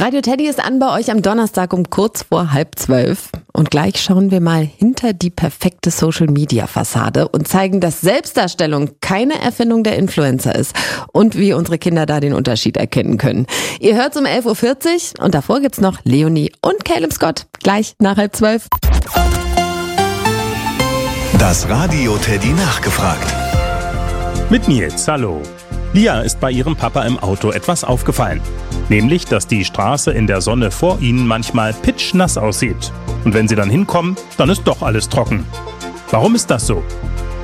Radio Teddy ist an bei euch am Donnerstag um kurz vor 11:30. Und gleich schauen wir mal hinter die perfekte Social-Media-Fassade und zeigen, dass Selbstdarstellung keine Erfindung der Influencer ist und wie unsere Kinder da den Unterschied erkennen können. Ihr hört's um 11:40 Uhr und davor gibt's noch Leonie und Caleb Scott. Gleich nach 11:30. Das Radio Teddy nachgefragt. Mit Nils, hallo. Lia ist bei ihrem Papa im Auto etwas aufgefallen. Nämlich, dass die Straße in der Sonne vor ihnen manchmal pitschnass aussieht. Und wenn sie dann hinkommen, dann ist doch alles trocken. Warum ist das so?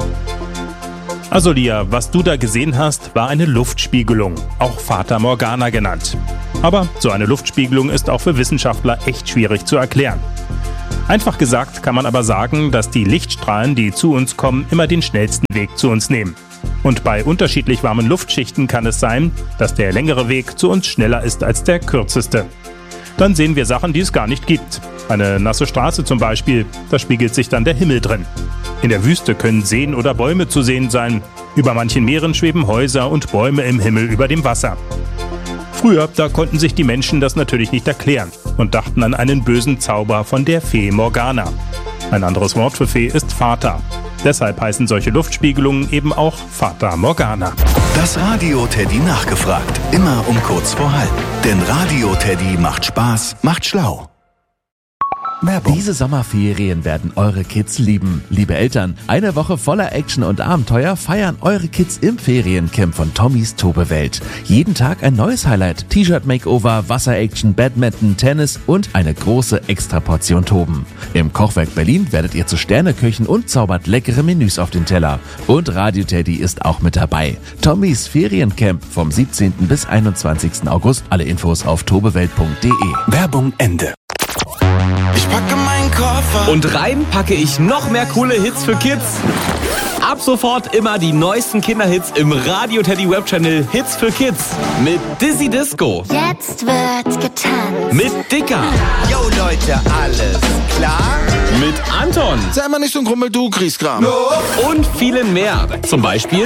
Also Lia, was du da gesehen hast, war eine Luftspiegelung, auch Fata Morgana genannt. Aber so eine Luftspiegelung ist auch für Wissenschaftler echt schwierig zu erklären. Einfach gesagt kann man aber sagen, dass die Lichtstrahlen, die zu uns kommen, immer den schnellsten Weg zu uns nehmen. Und bei unterschiedlich warmen Luftschichten kann es sein, dass der längere Weg zu uns schneller ist als der kürzeste. Dann sehen wir Sachen, die es gar nicht gibt. Eine nasse Straße zum Beispiel, da spiegelt sich dann der Himmel drin. In der Wüste können Seen oder Bäume zu sehen sein. Über manchen Meeren schweben Häuser und Bäume im Himmel über dem Wasser. Früher, da konnten sich die Menschen das natürlich nicht erklären und dachten an einen bösen Zauber von der Fee Morgana. Ein anderes Wort für Fee ist Fata. Deshalb heißen solche Luftspiegelungen eben auch Fata Morgana. Das Radio Teddy nachgefragt. Immer um kurz vor halb. Denn Radio Teddy macht Spaß, macht schlau. Werbung. Diese Sommerferien werden eure Kids lieben. Liebe Eltern, eine Woche voller Action und Abenteuer feiern eure Kids im Feriencamp von Tommys Tobewelt. Jeden Tag ein neues Highlight. T-Shirt-Makeover, Wasser-Action, Badminton, Tennis und eine große Extraportion Toben. Im Kochwerk Berlin werdet ihr zu Sterneköchen und zaubert leckere Menüs auf den Teller. Und Radio Teddy ist auch mit dabei. Tommys Feriencamp vom 17. bis 21. August. Alle Infos auf tobewelt.de. Werbung Ende. Ich packe meinen Koffer und rein packe ich noch mehr coole Hits für Kids. Ab sofort immer die neuesten Kinderhits im Radio Teddy Webchannel Hits für Kids. Mit Dizzy Disco. Jetzt wird getanzt. Mit Dicker. Yo Leute, alles klar? Mit Anton. Sei mal nicht so ein Grummel, du Griesgram. Und vielen mehr. Zum Beispiel